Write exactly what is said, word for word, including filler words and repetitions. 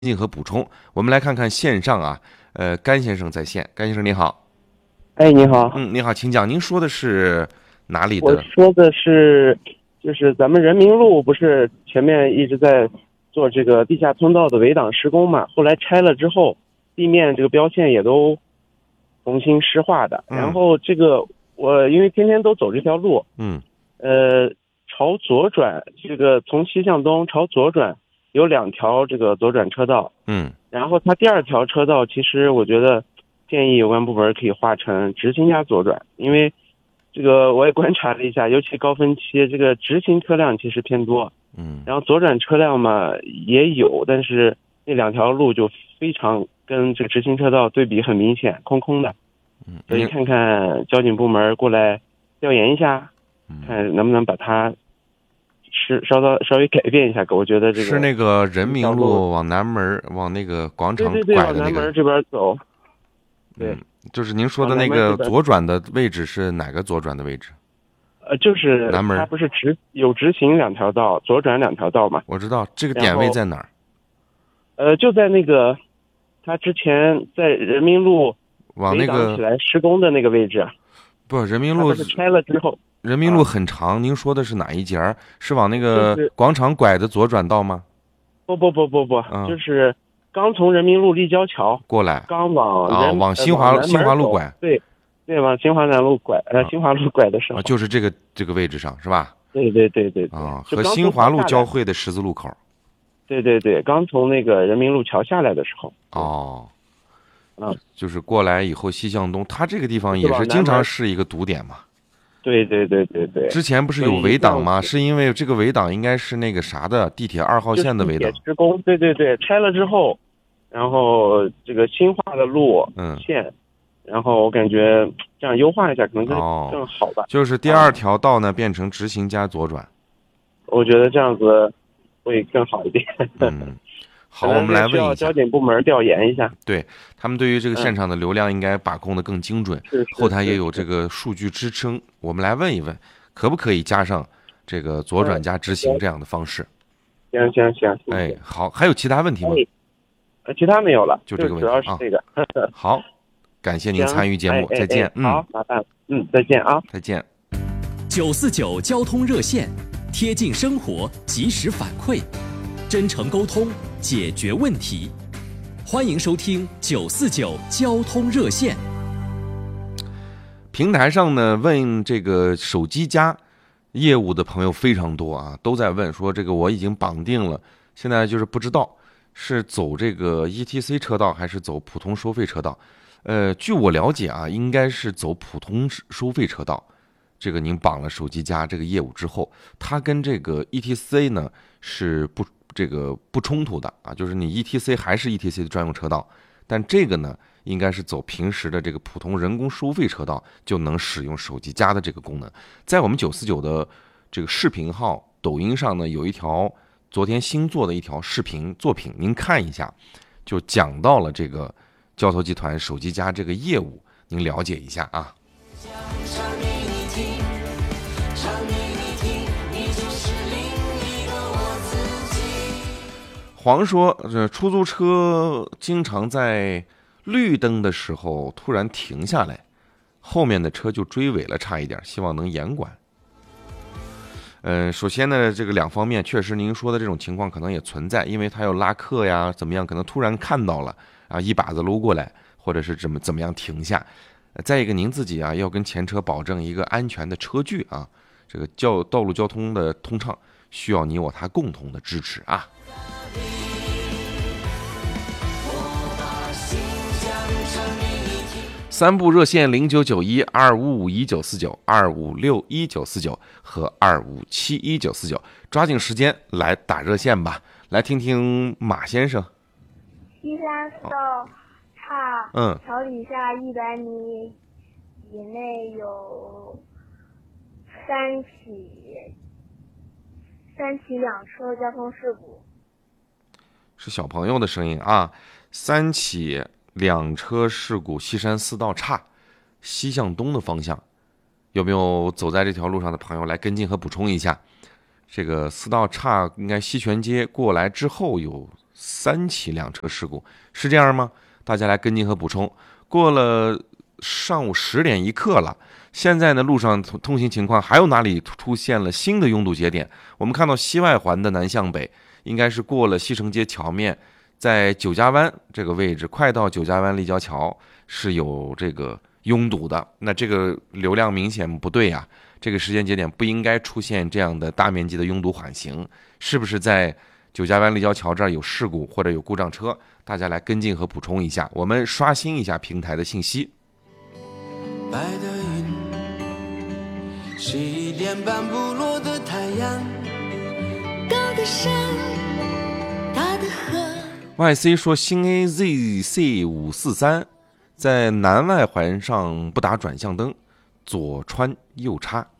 进和补充。我们来看看线上啊，呃，甘先生在线，甘先生你好。 哎，你好。 嗯，你好，请讲，您说的是哪里我的？ 说的是，就是咱们人民路不是前面一直在做这个地下通道的围挡施工嘛，后来拆了之后，地面这个标线也都重新施化的。然嗯后这个我因为天天都走这条路， 嗯呃，朝左转，这个从西向东朝左转有两条这个左转车道， 嗯然后它第二条车道其实我觉得建议有关部门可以划成直行加左转，因为这个我也观察了一下，尤其高峰期，这个直行车辆其实偏多， 嗯然后左转车辆嘛也有，但是那两条路就非常跟这个直行车道对比很明显，空空的， 嗯， 所以您看看交警部门过来调研一下，看能不能把它是稍稍稍微改变一下。我觉得这个是那个人民道路路往南门往那个广场对对对， 拐的那个， 往南门这边走，对， 嗯，就是您说的往那个南门这边左转的位置是哪个左转的位置？ 呃，就是南门它不是直有直行两条道，左转两条道嘛？ 我知道这个然后点位在哪儿？ 呃，就在那个他之前在人民路往那围挡起个来施工的那个位置， 不，人民路它不是拆了之后， 人民路很长，您说的是哪一节儿？是往那个就是广场拐的左转道吗？ 不不不不不， 嗯就是刚从人民路立交桥， 过来刚往啊， 人、呃往新华往南门新华路走拐对对，往新华南路拐呃啊新华路拐的时候， 啊，就是这个这个位置上是吧？ 对对对对对， 啊， 就刚和新华路从桥下来， 交汇的十字路口。 对对对，刚从那个人民路桥下来的时候， 哦， 嗯， 就是过来以后西向东，它这个地方也是往南是经常门是一个堵点嘛。 对对对对对， 之前不是有所以围挡吗？ 这样子是因为这个围挡应该是那个啥的地铁二号就线的围挡地铁。施工，对对对，拆了之后，然后这个新化的路嗯， 线，然后我感觉这样优化一下可能更哦更好吧。 就是第二条道呢变成直行加左转。 我觉得这样子会更好一点。 嗯，好， 可能我们来需要问一下交，警部门调研一下。 对他们对于这个嗯现场的流量应该把控的更精准， 是是后台也是有这个数据支撑。我们来问一问，可不可以加上这个左转加直行这样的方式？ 行行行，谢谢， 哎好，还有其他问题吗？ 哎，呃其他没有了， 就这个问题主要是这个。 好，感谢您行参与节目， 哎哎再见。 哎好嗯，， 麻烦了，嗯，再见啊。 再见。 九四九交通热线，贴近生活，及时反馈，真诚沟通，解决问题。欢迎收听九四九交通热线。 平台上呢，问这个手机加业务的朋友非常多啊，都在问说这个我已经绑定了，现在就是不知道是走这个 E T C 车道还是走普通收费车道。呃，据我了解啊，应该是走普通收费车道。这个您绑了手机加这个业务之后，它跟这个 E T C 呢是不这个不冲突的啊，就是你 E T C 还是 E T C 的专用车道，但这个呢应该是走平时的这个普通人工收费车道就能使用手机加的这个功能。在我们九四九的这个视频号抖音上呢，有一条昨天新做的一条视频作品，您看一下，就讲到了这个交投集团手机加这个业务，您了解一下啊。黄说，这出租车经常在绿灯的时候突然停下来，后面的车就追尾了，差一点，希望能严管。嗯，首先呢，这个两方面确实您说的这种情况可能也存在，因为他要拉客呀，怎么样，可能突然看到了啊，一把子搂过来，或者是怎么怎么样停下。再一个，您自己啊要跟前车保证一个安全的车距啊，这个交道路交通的通畅需要你我他共同的支持啊。三部热线零九九一二五五一九四九二五六一九四九和二五七一九四九，抓紧时间来打热线吧。来听听马先生。 西山四道岔， 嗯， 桥底下一百米以内有三起三起两车交通事故。 是小朋友的声音啊，三起两车事故，西山四道岔，西向东的方向，有没有走在这条路上的朋友来跟进和补充一下？这个四道岔应该西泉街过来之后有三起两车事故，是这样吗？大家来跟进和补充。过了上午十点一刻了，现在呢路上通行情况还有哪里出现了新的拥堵节点？我们看到西外环的南向北，应该是过了西城街桥面，在九家湾这个位置，快到九家湾立交桥是有这个拥堵的。那这个流量明显不对啊，这个时间节点不应该出现这样的大面积的拥堵缓行，是不是在九家湾立交桥这儿有事故或者有故障车？大家来跟进和补充一下，我们刷新一下平台的信息。 白的云是一点半不落的太阳，高的山，大的河。 Y C 说新 A Z C 五四三在南外环上不打转向灯，左穿右插。